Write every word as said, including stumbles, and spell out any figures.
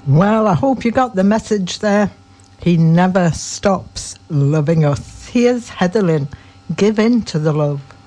Well, I hope you got the message there. He never stops loving us. Here's Heather Lynn, Give In to the Love.